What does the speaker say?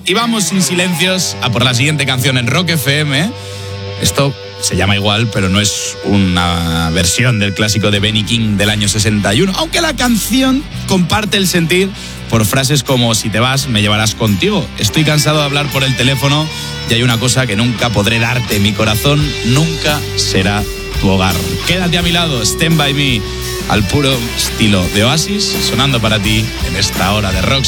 y vamos sin silencios a por la siguiente canción en Rock FM. Esto se llama igual, pero no es una versión del clásico de Benny King del año 61, aunque la canción comparte el sentir por frases como: si te vas, me llevarás contigo. Estoy cansado de hablar por el teléfono y hay una cosa que nunca podré darte. Mi corazón nunca será tu hogar. Quédate a mi lado, Stand By Me, al puro estilo de Oasis, sonando para ti en esta hora de rock.